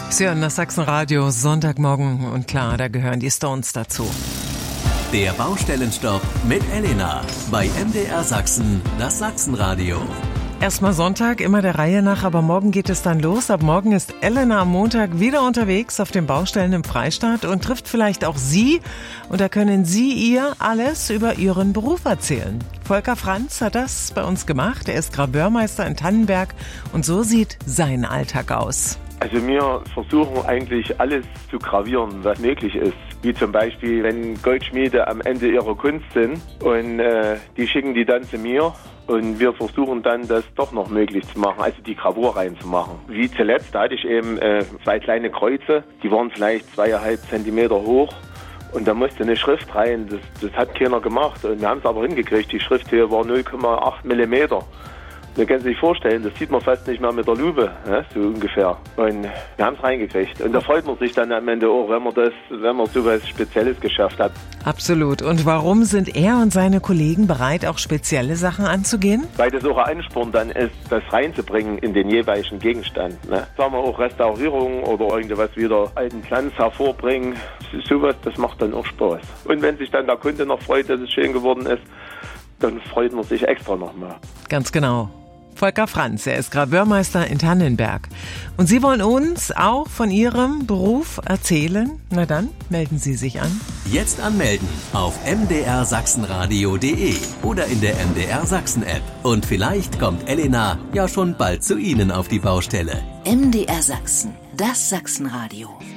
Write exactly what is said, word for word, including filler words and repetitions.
Sie hören das Sachsenradio, Sonntagmorgen und klar, da gehören die Stones dazu. Der Baustellenstopp mit Elena bei M D R Sachsen, das Sachsenradio. Erstmal Sonntag, immer der Reihe nach, aber morgen geht es dann los. Ab morgen ist Elena am Montag wieder unterwegs auf den Baustellen im Freistaat und trifft vielleicht auch Sie. Und da können Sie ihr alles über Ihren Beruf erzählen. Volker Franz hat das bei uns gemacht. Er ist Grabeurmeister in Tannenberg und so sieht sein Alltag aus. Also wir versuchen eigentlich alles zu gravieren, was möglich ist. Wie zum Beispiel, wenn Goldschmiede am Ende ihrer Kunst sind und äh, die schicken die dann zu mir und wir versuchen dann, das doch noch möglich zu machen, also die Gravur reinzumachen. Wie zuletzt, da hatte ich eben äh, zwei kleine Kreuze, die waren vielleicht zweieinhalb Zentimeter hoch und da musste eine Schrift rein. Das, das hat keiner gemacht und wir haben es aber hingekriegt. Die Schrift hier war null Komma acht Millimeter. Wir können sich vorstellen, das sieht man fast nicht mehr mit der Lupe, ne, so ungefähr. Und wir haben es reingekriegt. Und da freut man sich dann am Ende auch, wenn man das, wenn man sowas Spezielles geschafft hat. Absolut. Und warum sind er und seine Kollegen bereit, auch spezielle Sachen anzugehen? Weil das auch ein Ansporn dann ist, das reinzubringen in den jeweiligen Gegenstand. Ne? Sagen wir auch Restaurierung oder irgendwas wieder alten Glanz hervorbringen. Sowas, das macht dann auch Spaß. Und wenn sich dann der Kunde noch freut, dass es schön geworden ist, dann freut man sich extra nochmal. Ganz genau. Volker Franz, er ist Grabeurmeister in Tannenberg. Und Sie wollen uns auch von Ihrem Beruf erzählen? Na dann, melden Sie sich an. Jetzt anmelden auf m d r sachsenradio punkt d e oder in der M D R Sachsen App. Und vielleicht kommt Elena ja schon bald zu Ihnen auf die Baustelle. M D R Sachsen, das Sachsenradio.